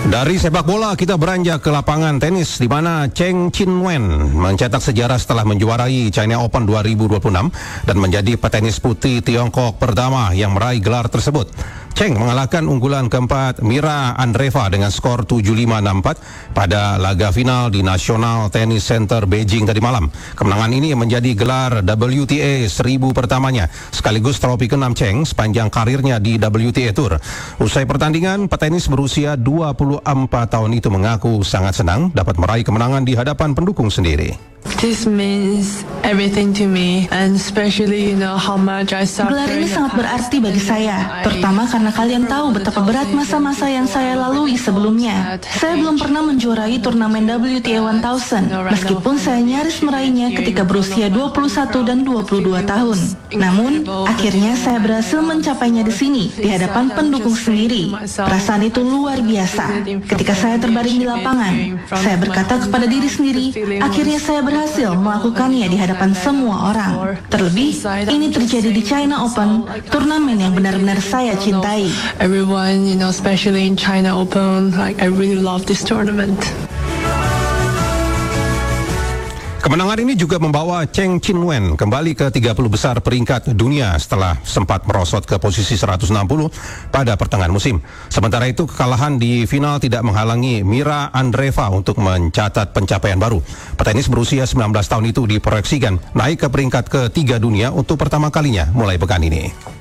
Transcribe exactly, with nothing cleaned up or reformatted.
Dari sepak bola kita beranjak ke lapangan tenis di mana Cheng Qinwen mencetak sejarah setelah menjuarai China Open dua ribu dua puluh enam dan menjadi petenis putri Tiongkok pertama yang meraih gelar tersebut. Cheng mengalahkan unggulan keempat Mira Andreeva dengan skor tujuh lima enam empat pada laga final di National Tennis Center Beijing tadi malam. Kemenangan ini menjadi gelar W T A seribu pertamanya, sekaligus trofi keenam Cheng sepanjang karirnya di W T A Tour. Usai pertandingan, petenis berusia dua puluh empat tahun itu mengaku sangat senang dapat meraih kemenangan di hadapan pendukung sendiri. This means everything to me, and especially you know how much I suffered. Gelar ini sangat berarti bagi saya, terutama karena kalian tahu betapa berat masa-masa yang saya lalui sebelumnya. Saya belum pernah menjuarai turnamen W T A seribu, meskipun saya nyaris meraihnya ketika berusia dua puluh satu dan dua puluh dua tahun. Namun, akhirnya saya berhasil mencapainya di sini, di hadapan pendukung sendiri. Perasaan itu luar biasa. Ketika saya terbaring di lapangan, saya berkata kepada diri sendiri, akhirnya saya berhasil berhasil melakukannya di hadapan semua orang. Terlebih, ini terjadi di China Open, turnamen yang benar-benar saya cintai. Everyone, you know, especially in China Open, like I really love this tournament. Kemenangan ini juga membawa Cheng Qinwen kembali ke tiga puluh besar peringkat dunia setelah sempat merosot ke posisi seratus enam puluh pada pertengahan musim. Sementara itu, kekalahan di final tidak menghalangi Mira Andreeva untuk mencatat pencapaian baru. Petenis berusia sembilan belas tahun itu diproyeksikan naik ke peringkat ketiga dunia untuk pertama kalinya mulai pekan ini.